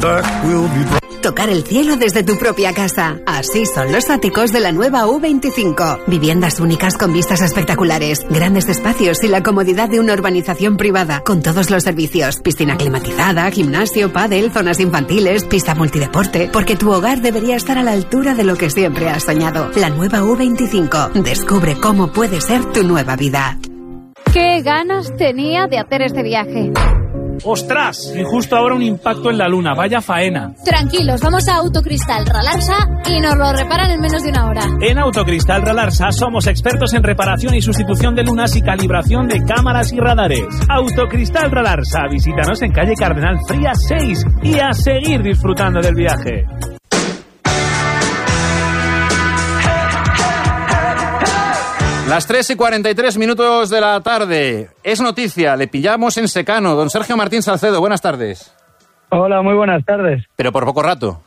Tocar el cielo desde tu propia casa. Así son los áticos de la nueva U25. Viviendas únicas con vistas espectaculares, grandes espacios y la comodidad de una urbanización privada, con todos los servicios. Piscina climatizada, gimnasio, pádel, zonas infantiles, pista multideporte. Porque tu hogar debería estar a la altura de lo que siempre has soñado. La nueva U25. Descubre cómo puede ser tu nueva vida. ¡Qué ganas tenía de hacer este viaje! ¡Ostras! Y justo ahora un impacto en la luna. Vaya faena. Tranquilos, vamos a Autocristal Ralarsa y nos lo reparan en menos de una hora. En Autocristal Ralarsa somos expertos en reparación y sustitución de lunas y calibración de cámaras y radares. Autocristal Ralarsa. Visítanos en calle Cardenal Frías 6 y a seguir disfrutando del viaje. Las 3:43 de la tarde. Es noticia, le pillamos en secano. Don Sergio Martín Salcedo, buenas tardes. Hola, muy buenas tardes. Pero por poco rato.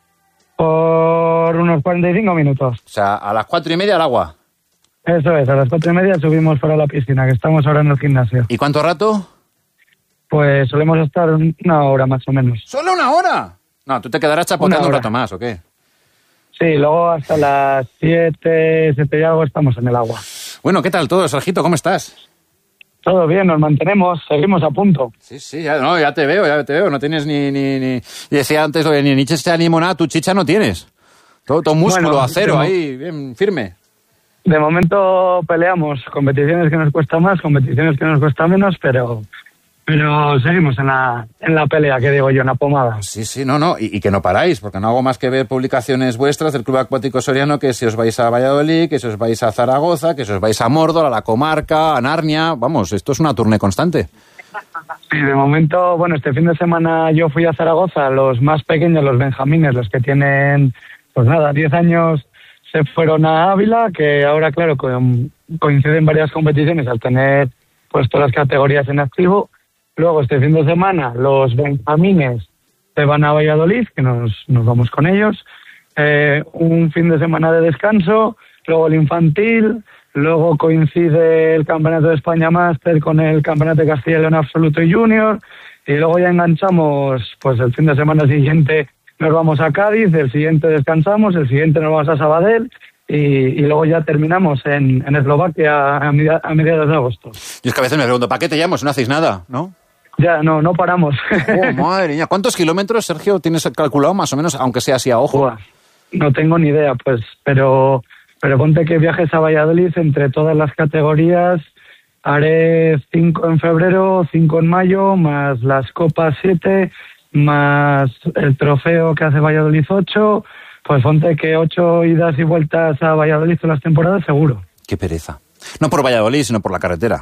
Por unos 45 minutos. O sea, a las 4:30 al agua. Eso es, a las 4:30 subimos para la piscina, que estamos ahora en el gimnasio. ¿Y cuánto rato? Pues solemos estar una hora más o menos. ¿Solo una hora? No, tú te quedarás chapoteando un rato más, ¿o qué? Sí, luego hasta las 7 y algo estamos en el agua. Bueno, ¿qué tal todo, Sergito? ¿Cómo estás? Todo bien, nos mantenemos, seguimos a punto. Sí, ya te veo. No tienes ni... Y decía antes, ni chicha ni limonada, tu chicha no tienes. Todo músculo, bueno, acero ahí, bien firme. De momento peleamos, competiciones que nos cuesta más, competiciones que nos cuesta menos, pero seguimos en la pelea, que digo yo, en la pomada. Sí, no, y que no paráis, porque no hago más que ver publicaciones vuestras del Club Acuático Soriano, que si os vais a Valladolid, que si os vais a Zaragoza, que si os vais a Mordor, a la comarca, a Narnia, vamos, esto es una tournée constante. Sí, de momento, bueno, este fin de semana yo fui a Zaragoza, los más pequeños, los benjamines, los que tienen, 10 años, se fueron a Ávila, que ahora, claro, coinciden varias competiciones al tener pues todas las categorías en activo. Luego, este fin de semana, los benjamines se van a Valladolid, que nos vamos con ellos. Un fin de semana de descanso, luego el infantil, luego coincide el Campeonato de España Máster con el Campeonato de Castilla y León Absoluto y Junior, y luego ya enganchamos, pues el fin de semana siguiente nos vamos a Cádiz, el siguiente descansamos, el siguiente nos vamos a Sabadell, y luego ya terminamos en Eslovaquia a mediados de agosto. Y es que a veces me pregunto, ¿para qué te llamo si no hacéis nada, no? Ya, no paramos. Oh, madre mía. ¿Cuántos kilómetros, Sergio, tienes calculado más o menos, aunque sea así a ojo? Buah, no tengo ni idea, pues, pero ponte que viajes a Valladolid entre todas las categorías. Haré 5 en febrero, 5 en mayo, más las copas 7, más el trofeo que hace Valladolid 8. Pues ponte que 8 idas y vueltas a Valladolid en las temporadas, seguro. Qué pereza. No por Valladolid, sino por la carretera.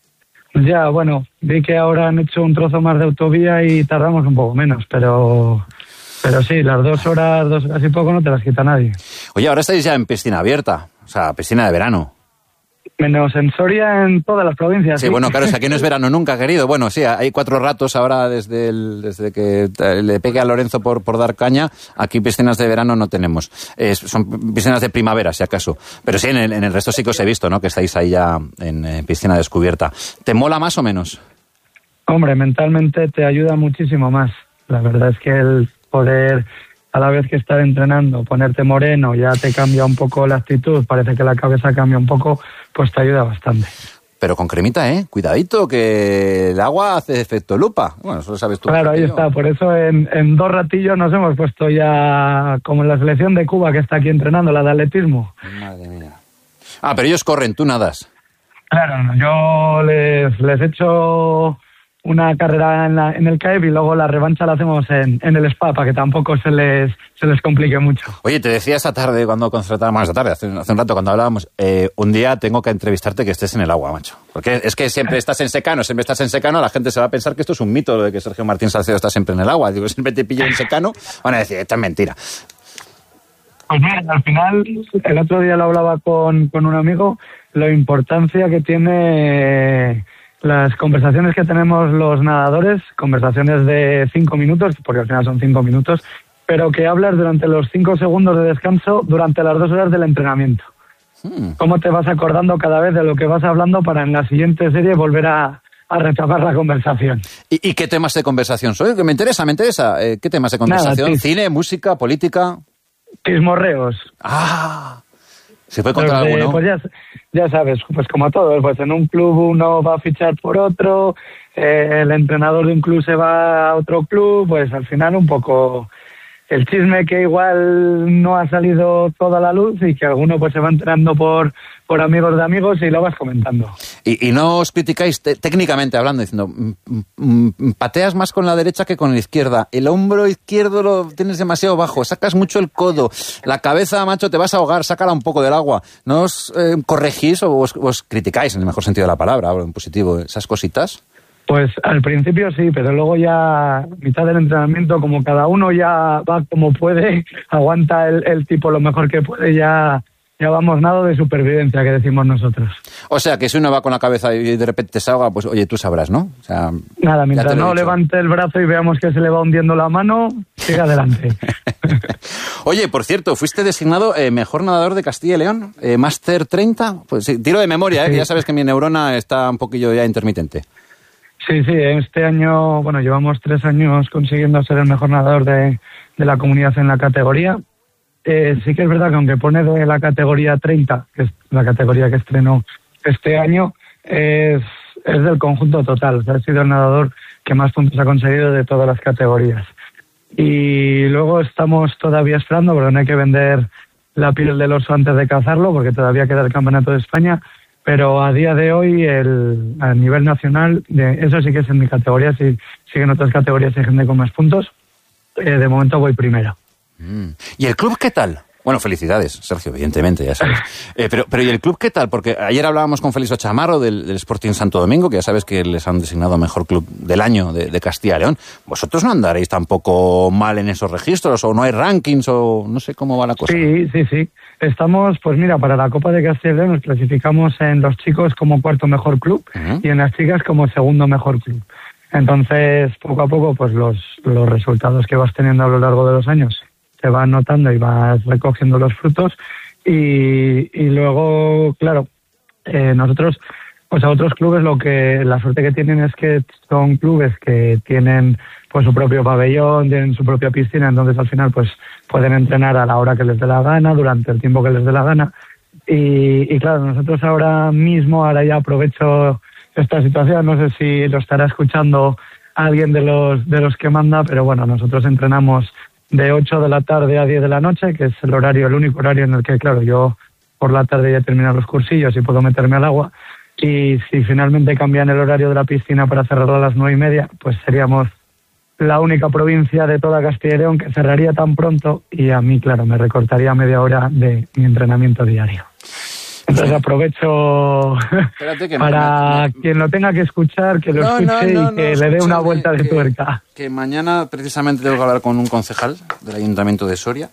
Ya, bueno, vi que ahora han hecho un trozo más de autovía y tardamos un poco menos, pero sí, las 2 horas y poco no te las quita nadie. Oye, ahora estáis ya en piscina abierta, o sea, piscina de verano. Menos en Soria, en todas las provincias. Sí, bueno, claro, es que aquí no es verano nunca, querido. Bueno, sí, hay 4 ratos ahora desde que le pegue a Lorenzo por dar caña. Aquí piscinas de verano no tenemos. Son piscinas de primavera, si acaso. Pero sí, en el resto sí que os he visto, ¿no? Que estáis ahí ya en piscina descubierta. ¿Te mola más o menos? Hombre, mentalmente te ayuda muchísimo más. La verdad es que el poder, a la vez que estar entrenando, ponerte moreno, ya te cambia un poco la actitud, parece que la cabeza cambia un poco, pues te ayuda bastante. Pero con cremita, ¿eh? Cuidadito, que el agua hace efecto lupa. Bueno, eso lo sabes tú. Claro, ahí está. Por eso en 2 ratillos nos hemos puesto ya como en la selección de Cuba que está aquí entrenando, la de atletismo. Madre mía. Ah, pero ellos corren, tú nadas. Claro, yo les echo una carrera en el CAEB y luego la revancha la hacemos en el spa para que tampoco se les complique mucho. Oye, te decía esta tarde cuando contratábamos, hace un rato cuando hablábamos, un día tengo que entrevistarte que estés en el agua, macho. Porque es que siempre estás en secano, la gente se va a pensar que esto es un mito, lo de que Sergio Martín Salcedo está siempre en el agua. Digo, siempre te pillo en secano, van a decir, esta es mentira. Pues mira, al final, el otro día lo hablaba con un amigo, la importancia que tiene las conversaciones que tenemos los nadadores, conversaciones de 5 minutos, porque al final son 5 minutos, pero que hablas durante los 5 segundos de descanso durante las 2 horas del entrenamiento. ¿Cómo te vas acordando cada vez de lo que vas hablando para en la siguiente serie volver a rechazar la conversación. ¿Y qué temas de conversación soy? Que me interesa. ¿Qué temas de conversación? Nada, ¿Cine, música, política? Chismorreos. ¿Se puede contar alguno? Pues ya sabes, pues como todo, pues en un club uno va a fichar por otro, el entrenador de un club se va a otro club, pues al final un poco el chisme que igual no ha salido toda la luz y que alguno pues se va enterando por amigos de amigos y lo vas comentando. Y no os criticáis técnicamente hablando, diciendo, pateas más con la derecha que con la izquierda, el hombro izquierdo lo tienes demasiado bajo, sacas mucho el codo, la cabeza, macho, te vas a ahogar, sácala un poco del agua. ¿No os corregís o os criticáis, en el mejor sentido de la palabra, hablo en positivo, esas cositas? Pues al principio sí, pero luego ya, mitad del entrenamiento, como cada uno ya va como puede, aguanta el tipo lo mejor que puede, ya vamos nada de supervivencia, que decimos nosotros. O sea, que si uno va con la cabeza y de repente se ahoga, pues oye, tú sabrás, ¿no? O sea, nada, mientras no levante el brazo y veamos que se le va hundiendo la mano, siga adelante. Oye, por cierto, fuiste designado mejor nadador de Castilla y León, Máster 30, pues sí, tiro de memoria, sí. Que ya sabes que mi neurona está un poquillo ya intermitente. Sí, este año, bueno, llevamos 3 años consiguiendo ser el mejor nadador de la comunidad en la categoría. Sí que es verdad que aunque pone de la categoría 30, que es la categoría que estrenó este año, es del conjunto total. O sea, ha sido el nadador que más puntos ha conseguido de todas las categorías. Y luego estamos todavía esperando, porque no hay que vender la piel del oso antes de cazarlo, porque todavía queda el Campeonato de España. Pero a día de hoy, a nivel nacional, eso sí que es en mi categoría, sí que en otras categorías hay gente con más puntos. De momento voy primero. ¿Y el club qué tal? Bueno, felicidades, Sergio, evidentemente, ya sabes. Pero ¿y el club qué tal? Porque ayer hablábamos con Félix Ochamarro del Sporting Santo Domingo, que ya sabes que les han designado mejor club del año de Castilla y León. ¿Vosotros no andaréis tampoco mal en esos registros? ¿O no hay rankings? ¿O no sé cómo va la cosa? Sí. Estamos, pues mira, para la Copa de Castilla y León nos clasificamos en los chicos como 4º mejor club y en las chicas como 2º mejor club. Entonces, poco a poco, pues los resultados que vas teniendo a lo largo de los años se van notando y vas recogiendo los frutos y luego, claro, nosotros, pues a otros clubes la suerte que tienen es que son clubes que tienen pues su propio pabellón, tienen su propia piscina, entonces al final pues pueden entrenar a la hora que les dé la gana, durante el tiempo que les dé la gana y claro, nosotros ahora ya aprovecho esta situación, no sé si lo estará escuchando alguien de los que manda, pero bueno, nosotros entrenamos de 8 de la tarde a 10 de la noche, que es el único horario en el que, claro, yo por la tarde ya he terminado los cursillos y puedo meterme al agua. Y si finalmente cambian el horario de la piscina para cerrarla a las 9:30, pues seríamos la única provincia de toda Castilla y León que cerraría tan pronto y a mí, claro, me recortaría media hora de mi entrenamiento diario. Entonces aprovecho para quien lo tenga que escuchar, que lo escuche y que le dé una vuelta de tuerca. Que mañana precisamente tengo que hablar con un concejal del Ayuntamiento de Soria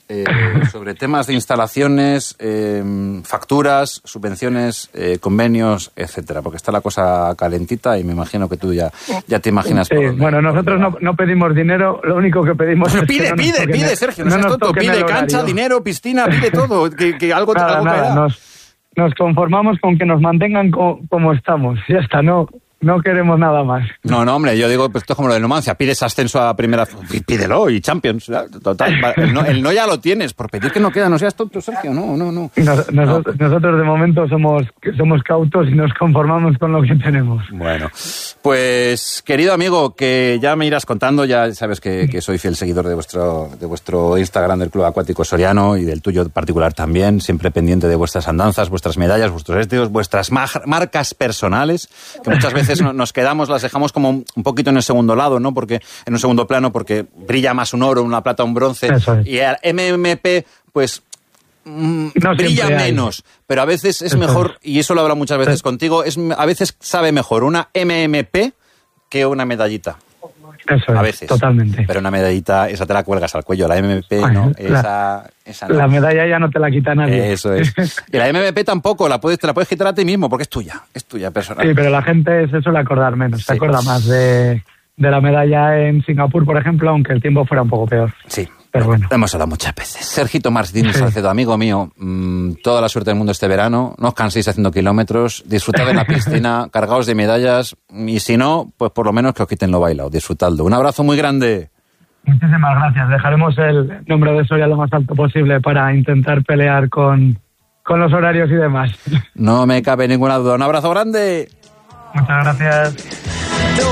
sobre temas de instalaciones, facturas, subvenciones, convenios, etcétera, porque está la cosa calentita y me imagino que tú ya te imaginas. Sí, bueno, nosotros no pedimos dinero, lo único que pedimos bueno, es pide, Sergio, no seas tonto, pide cancha, dinero, piscina, pide todo, que algo nada, nos conformamos con que nos mantengan como estamos, ya está, no queremos nada más. No, hombre, yo digo, pues esto es como lo de Numancia, pides ascenso a primera, pídelo, y Champions, total, el no ya lo tienes, por pedir que no queda, no seas tonto, Sergio, no. Nosotros de momento somos cautos y nos conformamos con lo que tenemos. Bueno, pues querido amigo, que ya me irás contando, ya sabes que soy fiel seguidor de vuestro Instagram del Club Acuático Soriano y del tuyo particular también, siempre pendiente de vuestras andanzas, vuestras medallas, vuestros éxitos, vuestras marcas personales, que muchas veces nos quedamos, las dejamos como un poquito en el segundo lado, ¿no? Porque en un segundo plano, porque brilla más un oro, una plata, un bronce. Y el MMP, pues brilla menos, pero a veces es mejor, y eso lo he hablado muchas veces contigo, a veces sabe mejor una MMP que una medallita. Eso a es, veces. Totalmente. Pero una medallita, esa te la cuelgas al cuello, la MP, bueno, ¿no? Esa no. La medalla ya no te la quita nadie. Eso es. Y la MP tampoco, te la puedes quitar a ti mismo, porque es tuya personal. Sí, pero la gente se suele acordar menos, se acuerda más de la medalla en Singapur, por ejemplo, aunque el tiempo fuera un poco peor. Sí. Pero bueno. Hemos hablado muchas veces. Sergito Martínez Salcedo, amigo mío, toda la suerte del mundo este verano. No os canséis haciendo kilómetros. Disfrutad de la piscina, cargaos de medallas. Y si no, pues por lo menos que os quiten lo bailado. Disfrutadlo. Un abrazo muy grande. Muchísimas gracias. Dejaremos el nombre de Soria lo más alto posible para intentar pelear con los horarios y demás. No me cabe ninguna duda. Un abrazo grande. Muchas gracias.